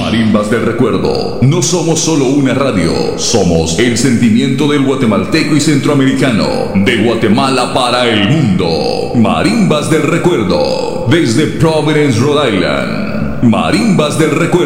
Marimbas del Recuerdo. No somos solo una radio, somos el sentimiento del guatemalteco y centroamericano, de Guatemala para el mundo. Marimbas del Recuerdo, desde Providence, Rhode Island. Marimbas del Recuerdo.